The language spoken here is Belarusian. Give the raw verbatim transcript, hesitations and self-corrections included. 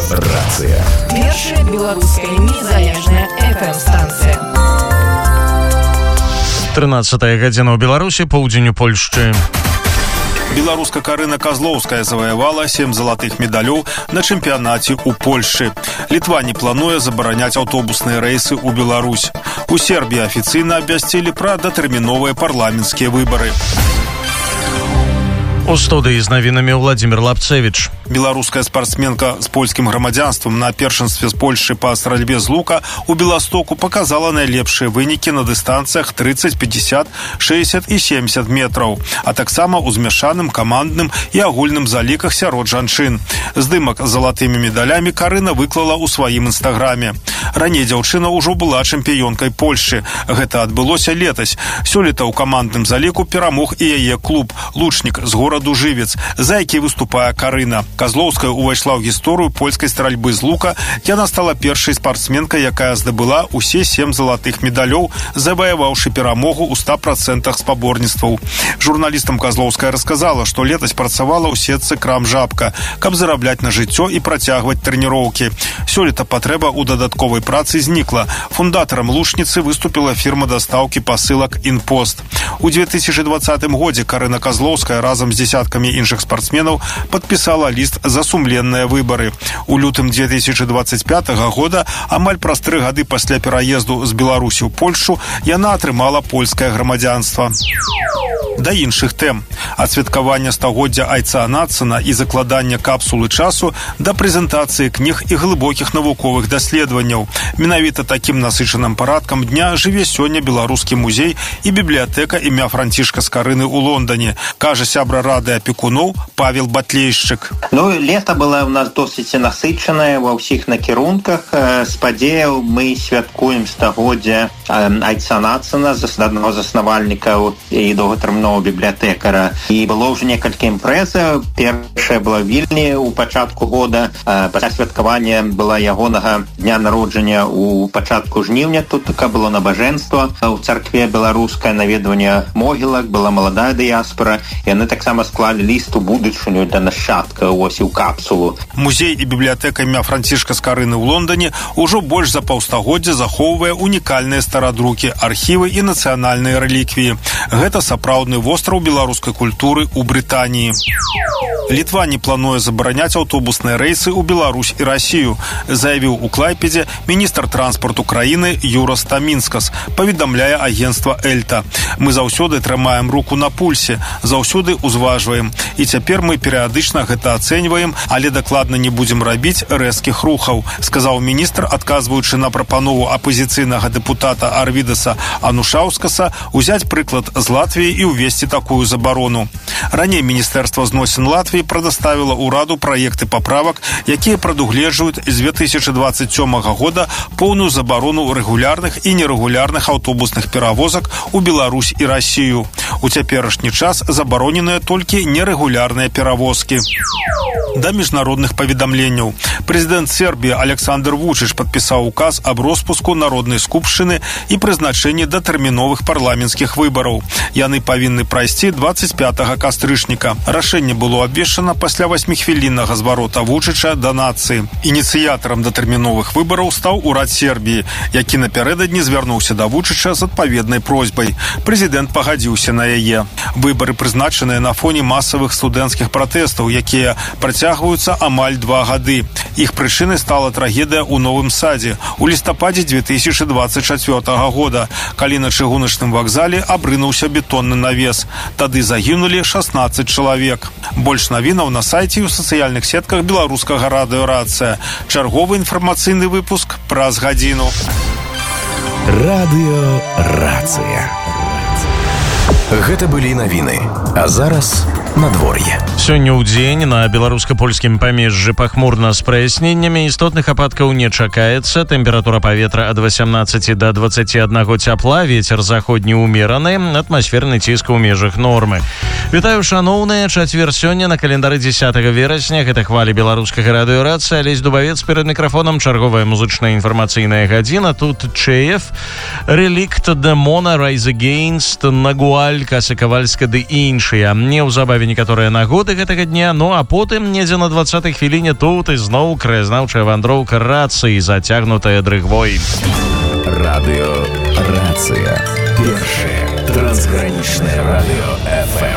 Рацыя. Першая беларуская незалежная эф эм-станцыя. тринадцатая гадзіна ў Беларусі, поўдзень у Польшчы. Беларуска Карына Козловская заваявала сем залатых медалёў на чэмпіянаце ў Польшчы. Літва не плануе забараняць аўтобусныя рэйсы ў Беларусь. У Сербіі афіцыйна абвясцілі пра датэрміновыя парламенцкія выбары. У студыі з навінамі Владзімір Лапцевіч. Беларуская спартсменка з польскім грамадзянствам на першынстве з Польшчы па стральбе з лука у Беластоку паказала найлепшыя вынікі на дыстанцыях тридцать, пятьдесят, шестьдесят і семьдесят метраў, а таксама ў змяшаным камандным і агульным заліках сярод жанчын. Здымак з залатымі медалямі Карына выклала ў сваім інстаграме. Раней дзяўчына ўжо была чэмпіёнкай Польшчы. Гэта адбылося летась. Сёлета ў камандным заліку перамог і яе клуб «Лучнік» з гораду Жывец, за які выступае Карына. Козловская увайшла ў гісторыю польскай стральбы з лука. Яна стала першай спартсменкай, якая здабыла ўсе сем залатых медалёў, заваяваўшы перамогу ў ста процентах спаборніцтваў. Журналістам Козловская расказала, што летась працавала ў сетцы крам «Жабка», каб зарабляць на жыццё і працягваць трэніроўкі. Сёлета патрэба ў дадатковай працы знікла. Фундатарам «Лучніцы» выступіла фірма дастаўкі пасылак «Інпост». У две тысячи двадцатым годзе Карына Козловская разам з десяткамі іншых спартсменаў падпісала ліст за сумленныя выбары. У лютым две тысячи двадцать пятага года, амаль праз тры гады пасля пераезду з Беларусі ў Польшчу, яна атрымала польскае грамадзянства. Да іншых тэм. Ад святкавання стагоддзя айца Нацана і закладання капсулы часу да прэзентацыі кніг і глыбокіх навуковых даследаванняў. Менавіта такім насычаным парадкам дня жыве сёння Беларускі музей і бібліятэка імя Францішка Скарыны ў Лондоне, кажа сябра рады апекуноў Павел Батлейшчык. Ну, лето было у нас досыць насычанае ва ўсіх накірунках. З падзеяў мы святкуем стагоддзя айца Нацана, аднаго з заснавальнікаў і доўгатэрміновага бібліятэкара. І было ўжо некалькі імпрэзаў. Першая была Вільні ў пачатку года. Пасля святкавання была ягонага дня народжання ў пачатку жніўня. Тут такое было набажэнства. У царкве беларускае наведванне могілак, была маладая дыяспора. Яны таксама склалі ліст у будучыню для нашчадка ось у капсулу. Музей і бібліятэка імя Францішка Скарыны ў Лондоне ўжо больш за паўстагоддзя захоўвае унікальныя старадрукі, архівы і нацыянальныя рэліквіі. Гэта сапраўдны востраў беларускай культуры ў Брытаніі. Літва не плануе забараняць аўтобусныя рэйсы ў Беларусь і Расію, заявіў у Клайпедзе міністр транспарту краіны Юрас Тамінскас, паведамляе агенцтва Эльта. Мы заўсёды трымаем руку на пульсе, заўсёды узважваем. І цяпер мы перыядычна гэта ацэньваем, але дакладна не будзем рабіць рэзкіх рухаў, сказаў міністр, адказваючы на прапанову апазіцыйнага дэпутата Арвідаса Анушаўскаса узяць прыклад з Латвіі і ўвесці такую забарону. Раней Міністэрства зносін Латвіі прадаставіла ўраду праекты паправак, якія прадугледжваюць з две тысячи двадцать сёмага года поўную забарону рэгулярных і нерэгулярных аўтобусных перавозак у Беларусь і Расію. У цяперашні час забароненыя толькі нерэгулярныя перавозкі. Да міжнародных паведамленняў. Прэзідэнт Сербіі Александр Вучыч падпісаў указ аб роспуску Народнай скупшчыны і прызначэнні датэрміновых парламенцкіх выбараў. Яны павінны прайсці двадцать пятага кастрычніка. Рашэнне было абвешчана пасля васьміхвіліннага зварота Вучыча да нацыі. Ініцыятарам датэрміновых выбараў стаў урад Сербіі, які напярэдадні звярнуўся да Вучыча з адпаведнай просьбай. Прэзідэнт пагадзіўся на яе. Выбары прызначаныя на фоне масавых студэнцкіх пратэстаў, якія працягваюцца амаль два гады. Іх прычынай стала трагедыя ў Новым Садзе у лістападзе две тысячи двадцать чацвёртага года, калі на чыгуначным вакзале абрынуўся бетонны навес. Тады загінулі шаснаццаць чалавек. Больш навінаў на сайце і ў сацыяльных сетках беларускага радыё «Рацыя». Чарговы інфармацыйны выпуск праз гадзіну. Радыё «Рацыя». Гэта былі навіны. А зараз надвор'е. Сёння ў дзень на беларуска-польскім памежжы пахмурна з праясненнямі, істотных ападкаў не чакаецца. Тэмпература паветра ад восемнадцати да двадцати аднаго цяпла, вецер заходні ўмераны, атмасферны ціск у межах нормы. Вітаю, шаноўныя, чацвер сёння на календары дзесятага верасня. Гэта хвалі беларускага радыё «Рацыя». Алесь Дубавец перад мікрафонам. Чарговая музычная інфармацыйная гадзіна. Тут Чэев, Релікт, Демона, Rise Against, Нагуаль, Каса Кавальска ды іншыя. Неўзабаве прадставілі некаторыя нагоды гэтага дня, ну а потым недзе на двадцатай хвіліне тут ізноў краязнаўчая вандроўка рацыі, зацягнутая дрыгвой. Радыё Рацыя. Першае трансгранічнае радыё эф эм.